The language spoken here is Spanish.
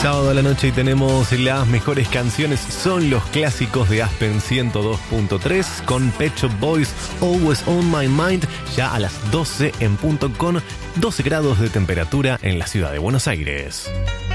sábado a la noche y tenemos las mejores canciones. Son los clásicos de Aspen 102.3 con Pet Shop Boys, Always on My Mind, ya a las 12 en punto con 12 grados de temperatura en la ciudad de Buenos Aires.